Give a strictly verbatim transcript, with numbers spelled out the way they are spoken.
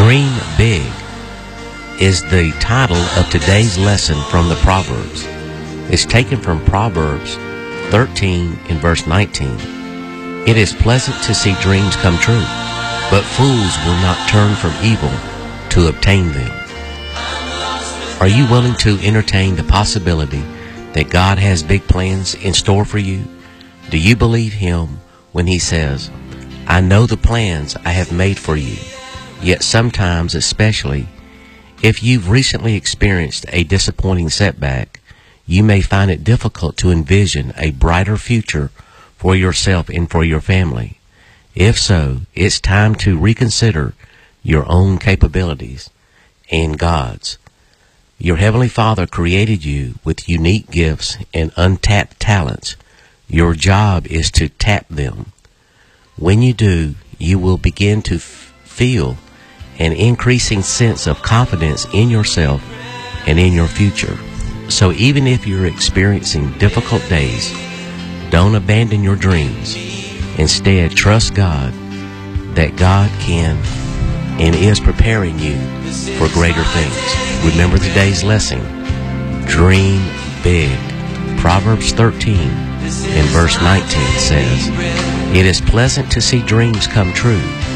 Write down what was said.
Dream Big is the title of today's lesson from the Proverbs. It's taken from Proverbs thirteen in verse nineteen. It is pleasant to see dreams come true, but fools will not turn from evil to obtain them. Are you willing to entertain the possibility that God has big plans in store for you? Do you believe Him when He says, I know the plans I have made for you? Yet sometimes, especially if you've recently experienced a disappointing setback, you may find it difficult to envision a brighter future for yourself and for your family. If so, it's time to reconsider your own capabilities and God's. Your Heavenly Father created you with unique gifts and untapped talents. Your job is to tap them. When you do, you will begin to f- feel an increasing sense of confidence in yourself and in your future. So even if you're experiencing difficult days, don't abandon your dreams. Instead, trust God that God can and is preparing you for greater things. Remember today's lesson. Dream big. Proverbs thirteen in verse nineteen says, It is pleasant to see dreams come true,